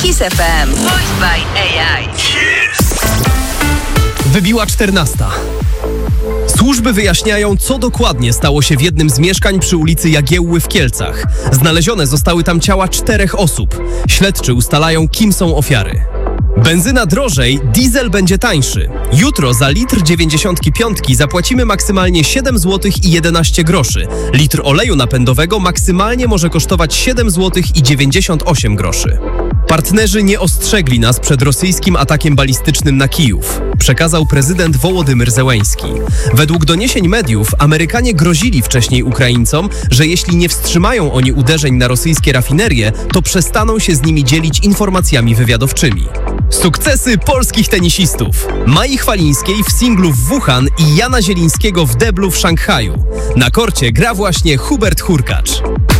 Kiss FM. Voiced by AI. Wybiła 14. Służby wyjaśniają, co dokładnie stało się w jednym z mieszkań przy ulicy Jagiełły w Kielcach. Znalezione zostały tam ciała 4 osób. Śledczy ustalają, kim są ofiary. Benzyna drożej, diesel będzie tańszy. Jutro za litr 95 zapłacimy maksymalnie 7 zł i 11 groszy. Litr oleju napędowego maksymalnie może kosztować 7 zł i 98 groszy. Partnerzy nie ostrzegli nas przed rosyjskim atakiem balistycznym na Kijów, przekazał prezydent Wołodymyr Zełeński. Według doniesień mediów Amerykanie grozili wcześniej Ukraińcom, że jeśli nie wstrzymają oni uderzeń na rosyjskie rafinerie, to przestaną się z nimi dzielić informacjami wywiadowczymi. Sukcesy polskich tenisistów. Mai Chwalińskiej w singlu w Wuhan i Jana Zielińskiego w deblu w Szanghaju. Na korcie gra właśnie Hubert Hurkacz.